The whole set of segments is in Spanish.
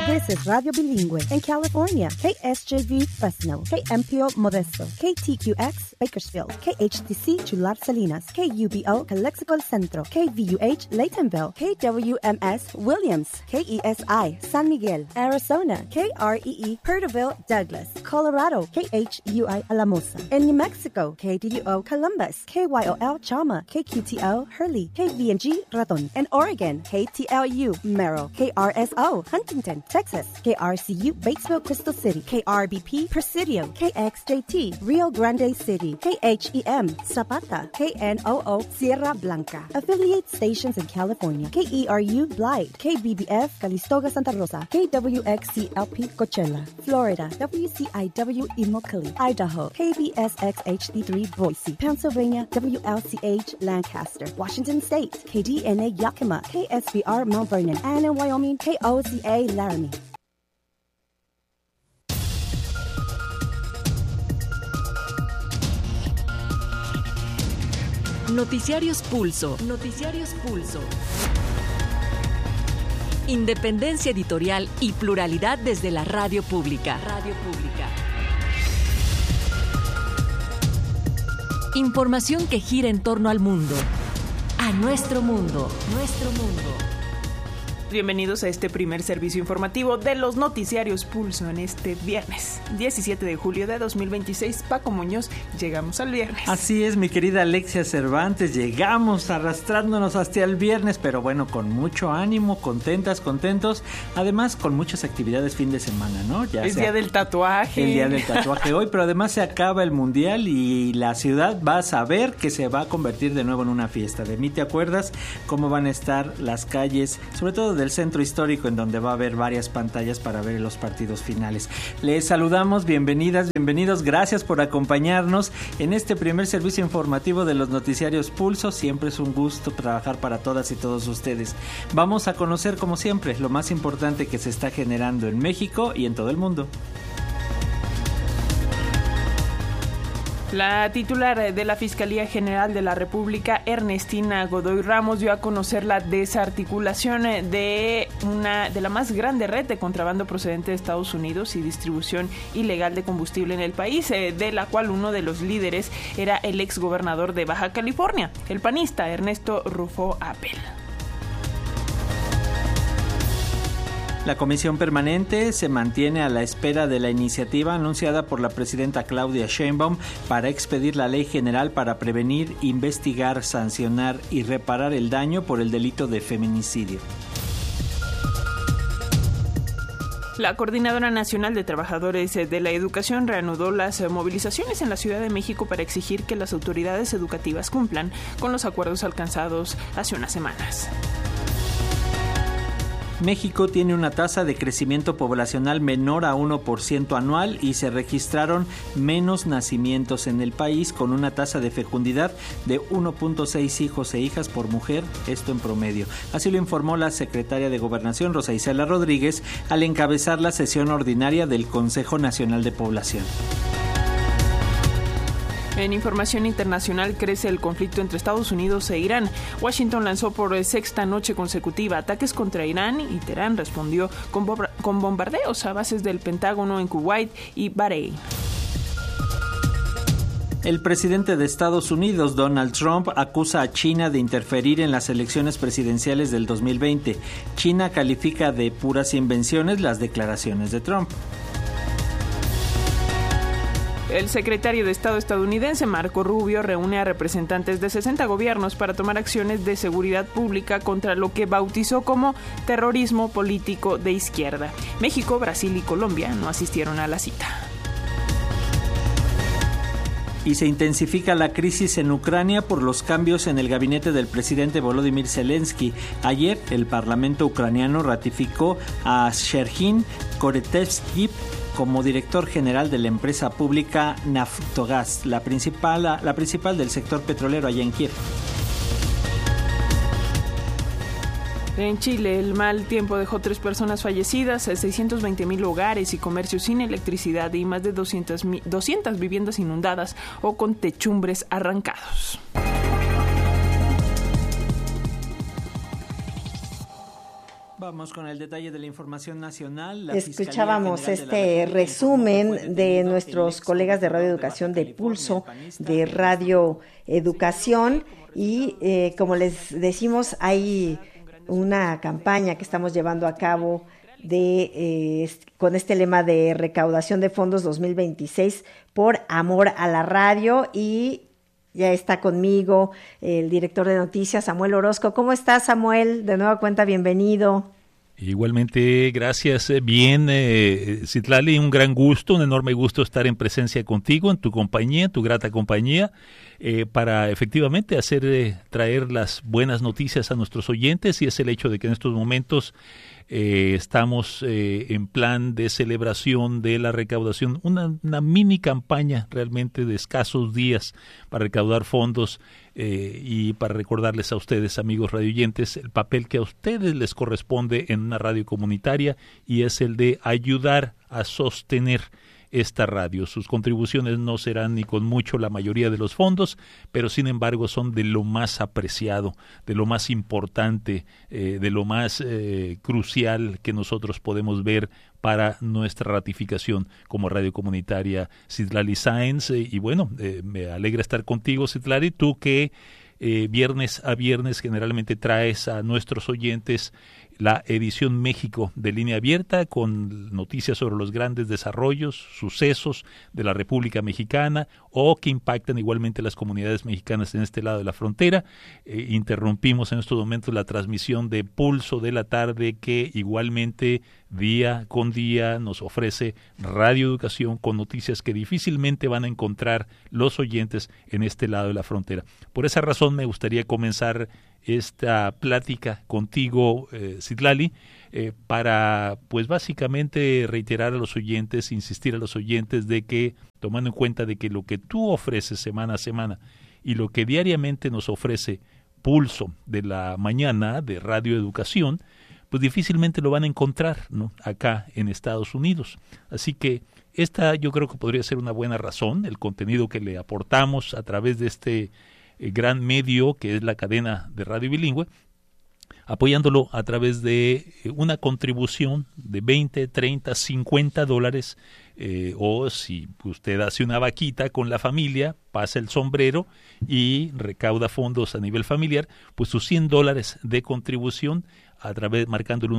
This is Radio Bilingüe in California. KSJV Fresno, KMPO Modesto, KTQX Bakersfield, KHTC Chular Salinas, KUBO Calexico El Centro, KVUH Laytonville, KWMS Williams, KESI San Miguel, Arizona, KREE Perterville Douglas, Colorado, KHUI Alamosa. In New Mexico, KDUO Columbus, KYOL Chama, KQTO Hurley, KVNG Raton. In Oregon, KTLU Merrill, KRSO Huntington, Texas, KRCU Batesville Crystal City, KRBP Presidio, KXJT Rio Grande City, KHEM Zapata, KNOO Sierra Blanca. Affiliate stations in California, KERU Blythe, KBBF Calistoga Santa Rosa, KWXCLP Coachella, Florida, WCIW Immokalee, Idaho, KBSX HD3 Boise, Pennsylvania, WLCH Lancaster, Washington State, KDNA Yakima, KSBR Mount Vernon, and in Wyoming, KOCA Laramie. Noticiarios Pulso. Noticiarios Pulso. Independencia editorial y pluralidad desde la radio pública. Radio pública. Información que gira en torno al mundo. A nuestro mundo. Nuestro mundo. Bienvenidos a este primer servicio informativo de los Noticiarios Pulso en este viernes, 17 de julio de 2026. Paco Muñoz, llegamos al viernes. Así es, mi querida Alexia Cervantes, llegamos arrastrándonos hasta el viernes, pero bueno, con mucho ánimo, contentas, contentos, además con muchas actividades fin de semana, ¿no? Ya es día del tatuaje. El día del tatuaje hoy, pero además se acaba el mundial y la ciudad va a saber que se va a convertir de nuevo en una fiesta. De mí te acuerdas cómo van a estar las calles, sobre todo del centro histórico, en donde va a haber varias pantallas para ver los partidos finales. Les saludamos, bienvenidas, bienvenidos, gracias por acompañarnos en este primer servicio informativo de los Noticiarios Pulso. Siempre es un gusto trabajar para todas y todos ustedes. Vamos a conocer, como siempre, lo más importante que se está generando en México y en todo el mundo. La titular de la Fiscalía General de la República, Ernestina Godoy Ramos, dio a conocer la desarticulación de la más grande red de contrabando procedente de Estados Unidos y distribución ilegal de combustible en el país, de la cual uno de los líderes era el exgobernador de Baja California, el panista Ernesto Rufo Appel. La comisión permanente se mantiene a la espera de la iniciativa anunciada por la presidenta Claudia Sheinbaum para expedir la ley general para prevenir, investigar, sancionar y reparar el daño por el delito de feminicidio. La Coordinadora Nacional de Trabajadores de la Educación reanudó las movilizaciones en la Ciudad de México para exigir que las autoridades educativas cumplan con los acuerdos alcanzados hace unas semanas. México tiene una tasa de crecimiento poblacional menor a 1% anual y se registraron menos nacimientos en el país, con una tasa de fecundidad de 1.6 hijos e hijas por mujer, esto en promedio. Así lo informó la secretaria de Gobernación, Rosa Isela Rodríguez, al encabezar la sesión ordinaria del Consejo Nacional de Población. En información internacional, crece el conflicto entre Estados Unidos e Irán. Washington lanzó por sexta noche consecutiva ataques contra Irán y Teherán respondió con bombardeos a bases del Pentágono en Kuwait y Bahrein. El presidente de Estados Unidos, Donald Trump, acusa a China de interferir en las elecciones presidenciales del 2020. China califica de puras invenciones las declaraciones de Trump. El secretario de Estado estadounidense, Marco Rubio, reúne a representantes de 60 gobiernos para tomar acciones de seguridad pública contra lo que bautizó como terrorismo político de izquierda. México, Brasil y Colombia no asistieron a la cita. Y se intensifica la crisis en Ucrania por los cambios en el gabinete del presidente Volodymyr Zelensky. Ayer, el Parlamento ucraniano ratificó a Serhiy Koretevsky como director general de la empresa pública Naftogaz, la principal del sector petrolero allá en Kiev. En Chile, el mal tiempo dejó 3 personas fallecidas, 620,000 hogares y comercios sin electricidad y más de 200 viviendas inundadas o con techumbres arrancados. Vamos con el detalle de la información nacional. Escuchábamos este resumen de nuestros colegas de Radio Educación de Pulso, de Radio Educación, y como les decimos, hay una campaña que estamos llevando a cabo con este lema de recaudación de fondos 2026 por amor a la radio, y ya está conmigo el director de noticias, Samuel Orozco. ¿Cómo estás, Samuel? De nueva cuenta, bienvenido. Igualmente, gracias. Bien, Citlali, un gran gusto, un enorme gusto estar en presencia contigo, en tu compañía, tu grata compañía, para efectivamente traer las buenas noticias a nuestros oyentes, y es el hecho de que en estos momentos estamos en plan de celebración de la recaudación, una mini campaña realmente de escasos días para recaudar fondos y para recordarles a ustedes, amigos radioyentes, el papel que a ustedes les corresponde en una radio comunitaria, y es el de ayudar a sostener esta radio. Sus contribuciones no serán ni con mucho la mayoría de los fondos, pero sin embargo son de lo más apreciado, de lo más importante, de lo más crucial que nosotros podemos ver para nuestra ratificación como radio comunitaria Citlali Sáenz. Y bueno, me alegra estar contigo, Citlali, tú que viernes a viernes generalmente traes a nuestros oyentes la edición México de Línea Abierta, con noticias sobre los grandes desarrollos, sucesos de la República Mexicana o que impactan igualmente las comunidades mexicanas en este lado de la frontera. Interrumpimos en estos momentos la transmisión de Pulso de la Tarde, que igualmente día con día nos ofrece Radio Educación con noticias que difícilmente van a encontrar los oyentes en este lado de la frontera. Por esa razón me gustaría comenzar esta plática contigo, Citlali, para pues básicamente reiterar a los oyentes, insistir a los oyentes de que, tomando en cuenta de que lo que tú ofreces semana a semana y lo que diariamente nos ofrece Pulso de la mañana de Radio Educación, pues difícilmente lo van a encontrar, ¿no?, acá en Estados Unidos. Así que esta yo creo que podría ser una buena razón, el contenido que le aportamos a través de este gran medio que es la cadena de radio bilingüe, apoyándolo a través de una contribución de 20, 30, 50 dólares, o si usted hace una vaquita con la familia, pasa el sombrero y recauda fondos a nivel familiar, pues sus 100 dólares de contribución a través, marcando el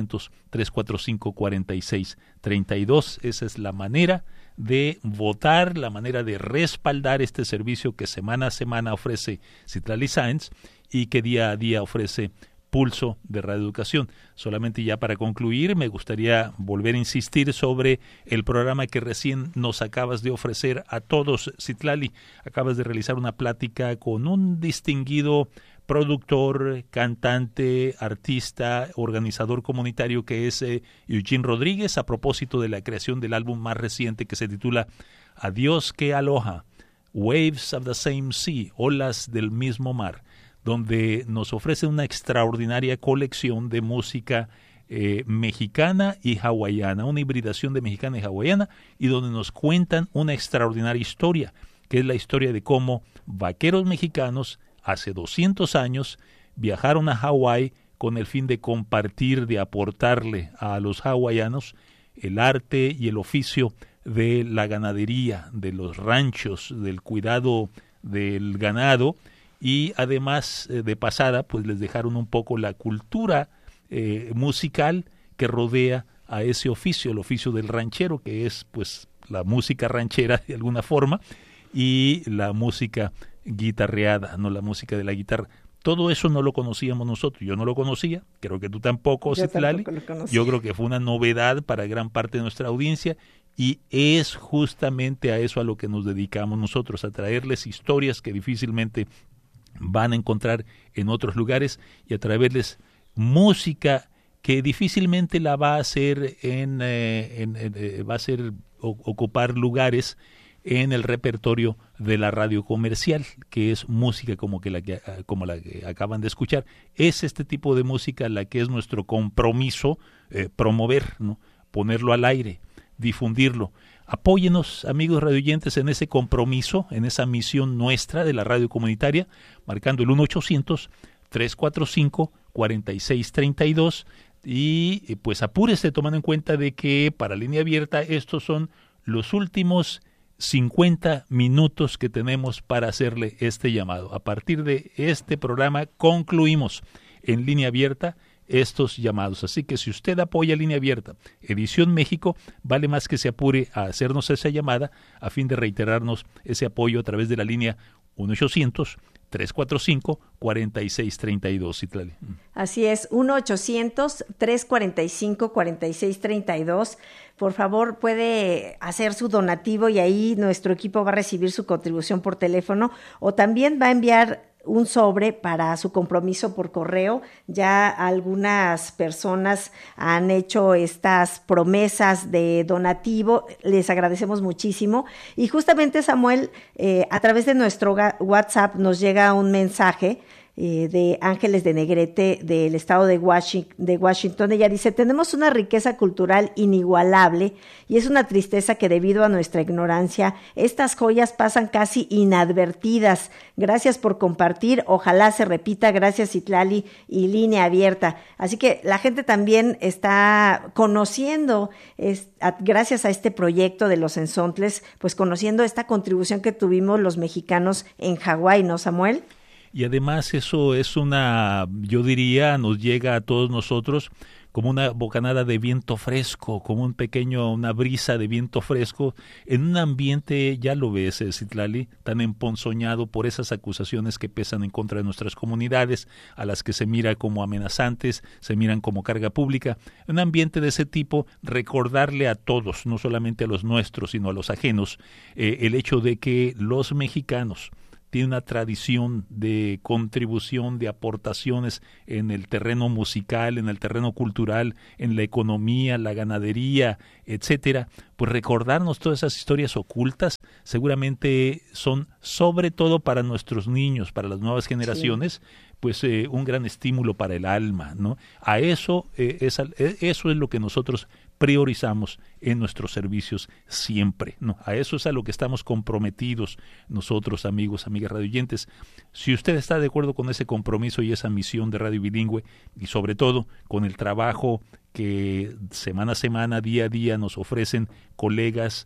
1-800-345-4632. Esa es la manera de votar, la manera de respaldar este servicio que semana a semana ofrece Citlali Sáenz y que día a día ofrece Pulso de Radio Educación. Solamente ya para concluir, me gustaría volver a insistir sobre el programa que recién nos acabas de ofrecer a todos, Citlali. Acabas de realizar una plática con un distinguido productor, cantante, artista, organizador comunitario que es Eugene Rodríguez, a propósito de la creación del álbum más reciente que se titula Adiós que Aloha, Waves of the Same Sea, Olas del Mismo Mar, donde nos ofrece una extraordinaria colección de música mexicana y hawaiana, una hibridación de mexicana y hawaiana, y donde nos cuentan una extraordinaria historia, que es la historia de cómo vaqueros mexicanos hace 200 años viajaron a Hawái con el fin de compartir, de aportarle a los hawaianos el arte y el oficio de la ganadería, de los ranchos, del cuidado del ganado, y además de pasada pues les dejaron un poco la cultura musical que rodea a ese oficio, el oficio del ranchero, que es pues la música ranchera de alguna forma y la música guitarreada, no la música de la guitarra. Todo eso no lo conocíamos nosotros, yo no lo conocía, creo que tú tampoco, Citlali. Yo creo que fue una novedad para gran parte de nuestra audiencia, y es justamente a eso a lo que nos dedicamos nosotros, a traerles historias que difícilmente van a encontrar en otros lugares y a traerles música que difícilmente la va a hacer va a ser ocupar lugares en el repertorio de la radio comercial, que es música como la que acaban de escuchar. Es este tipo de música la que es nuestro compromiso promover, ¿no?, ponerlo al aire, difundirlo. Apóyenos, amigos radioyentes, en ese compromiso, en esa misión nuestra de la radio comunitaria, marcando el 1-800-345-4632. y pues apúrese, tomando en cuenta de que para Línea Abierta estos son los últimos 50 minutos que tenemos para hacerle este llamado. A partir de este programa concluimos en Línea Abierta estos llamados. Así que si usted apoya Línea Abierta, Edición México, vale más que se apure a hacernos esa llamada a fin de reiterarnos ese apoyo a través de la línea 1-800-345-4632, Citlali. Así es, 1-800-345-4632. Por favor, puede hacer su donativo y ahí nuestro equipo va a recibir su contribución por teléfono, o también va a enviar un sobre para su compromiso por correo. Ya algunas personas han hecho estas promesas de donativo, les agradecemos muchísimo. Y justamente, Samuel, a través de nuestro WhatsApp nos llega un mensaje de Ángeles de Negrete del estado de Washington. Ella dice: tenemos una riqueza cultural inigualable y es una tristeza que debido a nuestra ignorancia estas joyas pasan casi inadvertidas. Gracias por compartir, ojalá se repita. Gracias, Citlali y Línea Abierta. Así que la gente también está conociendo, gracias a este proyecto de los ensontles, pues conociendo esta contribución que tuvimos los mexicanos en Hawái, ¿no, Samuel? Y además eso es yo diría, nos llega a todos nosotros como una bocanada de viento fresco, como una brisa de viento fresco, en un ambiente, ya lo ves, Citlali, tan emponzoñado por esas acusaciones que pesan en contra de nuestras comunidades, a las que se mira como amenazantes, se miran como carga pública. Un ambiente de ese tipo, recordarle a todos, no solamente a los nuestros, sino a los ajenos, el hecho de que los mexicanos tiene una tradición de contribución, de aportaciones en el terreno musical, en el terreno cultural, en la economía, la ganadería, etcétera. Pues recordarnos todas esas historias ocultas seguramente son, sobre todo para nuestros niños, para las nuevas generaciones, sí, pues un gran estímulo para el alma, ¿no? A eso eso es lo que nosotros priorizamos en nuestros servicios siempre, ¿no? A eso es a lo que estamos comprometidos nosotros, amigos, amigas radioyentes. Si usted está de acuerdo con ese compromiso y esa misión de Radio Bilingüe, y sobre todo con el trabajo que semana a semana, día a día nos ofrecen colegas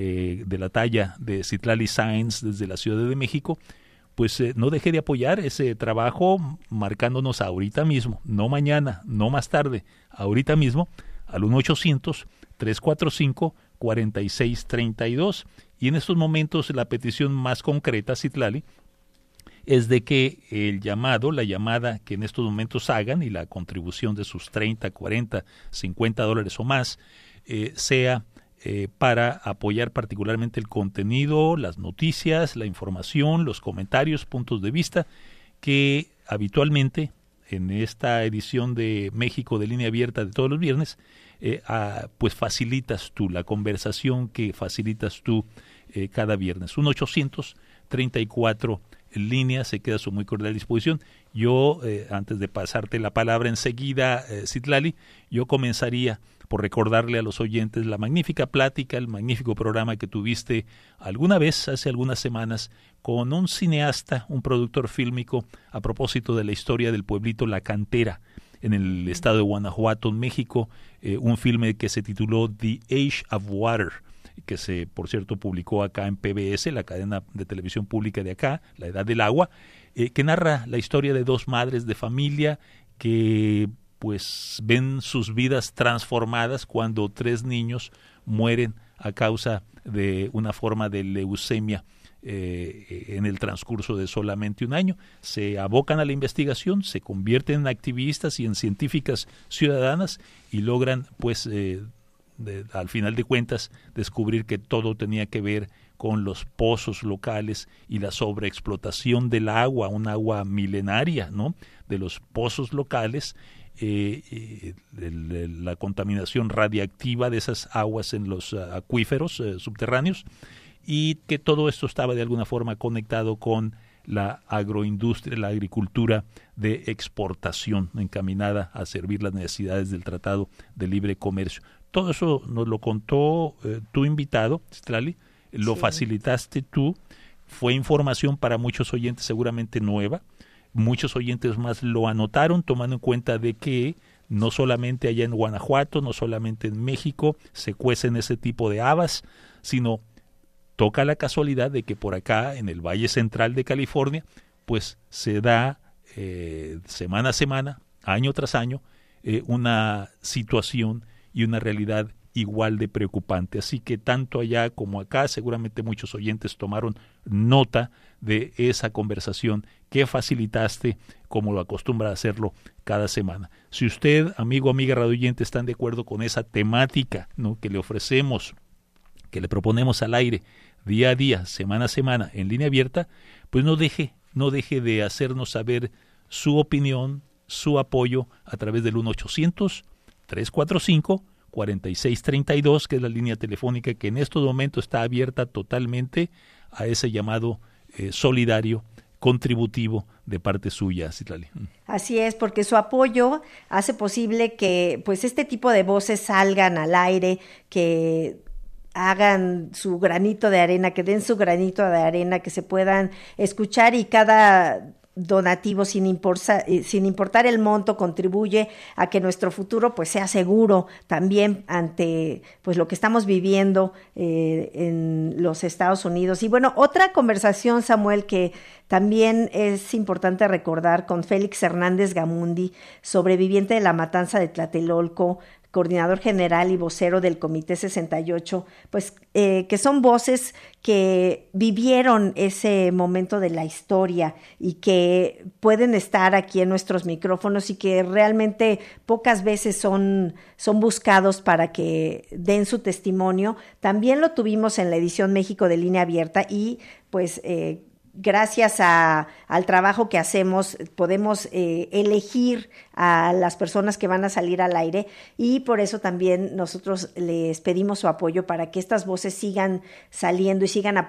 de la talla de Citlali Sáenz desde la Ciudad de México, pues no deje de apoyar ese trabajo marcándonos ahorita mismo, no mañana, no más tarde, ahorita mismo, al 1-800-345-4632. Y en estos momentos la petición más concreta, Citlali, es de que la llamada que en estos momentos hagan y la contribución de sus 30, 40, 50 dólares o más, sea para apoyar particularmente el contenido, las noticias, la información, los comentarios, puntos de vista que habitualmente en esta edición de México de Línea Abierta de todos los viernes, pues facilitas tú, la conversación que facilitas tú cada viernes. 1-800-34 en línea, se queda a su muy cordial disposición. Yo, antes de pasarte la palabra enseguida, Citlali, yo comenzaría por recordarle a los oyentes la magnífica plática, el magnífico programa que tuviste alguna vez, hace algunas semanas, con un cineasta, un productor fílmico, a propósito de la historia del pueblito La Cantera, en el estado de Guanajuato, en México, un filme que se tituló The Age of Water, que se, por cierto, publicó acá en PBS, la cadena de televisión pública de acá, La Edad del Agua, que narra la historia de dos madres de familia que pues ven sus vidas transformadas cuando 3 niños mueren a causa de una forma de leucemia en el transcurso de solamente un año. Se abocan a la investigación, se convierten en activistas y en científicas ciudadanas y logran, pues, al final de cuentas, descubrir que todo tenía que ver con los pozos locales y la sobreexplotación del agua, un agua milenaria, ¿no?, de los pozos locales, la contaminación radiactiva de esas aguas en los acuíferos subterráneos, y que todo esto estaba de alguna forma conectado con la agroindustria, la agricultura de exportación encaminada a servir las necesidades del Tratado de Libre Comercio. Todo eso nos lo contó tu invitado, Citlali, lo sí, facilitaste tú, fue información para muchos oyentes seguramente nueva, muchos oyentes más lo anotaron, tomando en cuenta de que No solamente allá en Guanajuato, no solamente en México se cuecen ese tipo de habas, sino toca la casualidad de que por acá, en el Valle Central de California, pues se da semana a semana, año tras año, una situación y una realidad igual de preocupante. Así que tanto allá como acá, seguramente muchos oyentes tomaron nota de esa conversación que facilitaste, como lo acostumbra a hacerlo cada semana. Si usted, amigo, amiga radioyente, están de acuerdo con esa temática, ¿no?, que le ofrecemos, que le proponemos al aire día a día, semana a semana, en línea abierta, pues no deje de hacernos saber su opinión, su apoyo a través del 1-800-345-4632, que es la línea telefónica que en estos momentos está abierta totalmente a ese llamado solidario, contributivo de parte suya, Citlali. Así es, porque su apoyo hace posible que pues este tipo de voces salgan al aire, que hagan su granito de arena, que den su granito de arena, que se puedan escuchar, y cada donativo, sin importar el monto, contribuye a que nuestro futuro pues sea seguro también ante pues lo que estamos viviendo en los Estados Unidos. Y bueno, otra conversación, Samuel, que también es importante recordar, con Félix Hernández Gamundi, sobreviviente de la matanza de Tlatelolco, coordinador general y vocero del Comité 68, pues que son voces que vivieron ese momento de la historia y que pueden estar aquí en nuestros micrófonos y que realmente pocas veces son buscados para que den su testimonio. También lo tuvimos en la edición México de Línea Abierta y pues gracias al trabajo que hacemos, podemos elegir a las personas que van a salir al aire, y por eso también nosotros les pedimos su apoyo para que estas voces sigan saliendo y sigan